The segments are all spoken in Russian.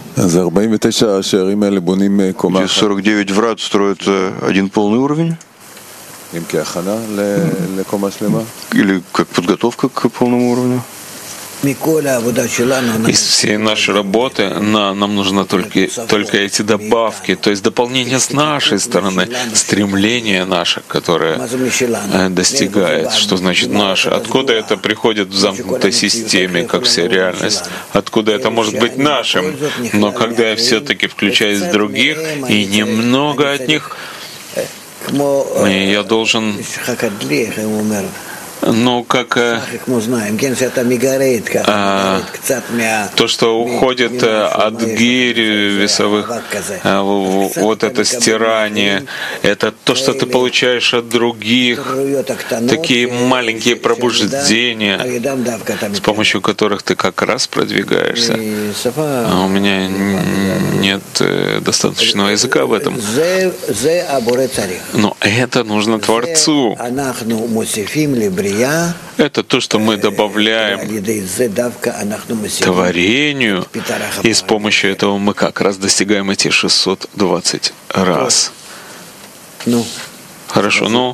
Эти 49 врат строят один полный уровень? Или как подготовка к полному уровню? Из всей нашей работы нам нужно только эти добавки, то есть дополнение с нашей стороны, стремление наше, которое достигает. Что значит наше? Откуда это приходит в замкнутой системе, как вся реальность? Откуда это может быть нашим? Но когда я все-таки включаюсь в других и немного от них, я должен, как то, что уходит от гирь весовых, вот это стирание, это то, что ты получаешь от других, такие маленькие пробуждения, с помощью которых ты как раз продвигаешься. А у меня нет достаточного языка в этом. Но это нужно Творцу. Это то, что мы добавляем творению, и с помощью этого мы как раз достигаем эти 620 раз. Хорошо,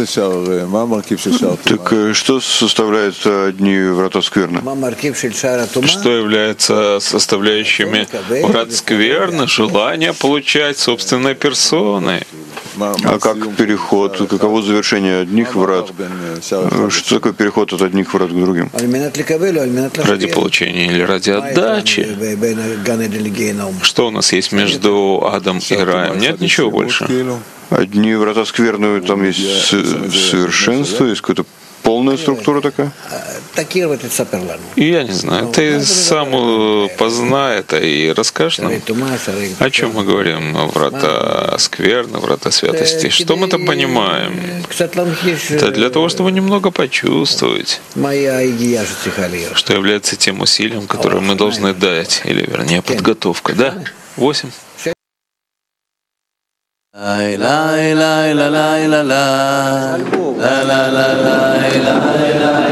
Так что составляет одни врата скверны? Что является составляющими врат скверны? Желание получать собственной персоной. А как переход? Каково завершение одних врат? Что такое переход от одних врат к другим? Ради получения или ради отдачи? Что у нас есть между адом и раем? Нет ничего больше. Одни врата скверны, там есть совершенство, есть какая-то полная структура такая? Я не знаю. Ты сам познай это и расскажешь нам, о чем мы говорим. Врата скверны, врата святости. Что мы там понимаем? Это для того, чтобы немного почувствовать, что является тем усилием, которое мы должны дать, или вернее подготовка. Да? 8. La la la la la la la la la la la la la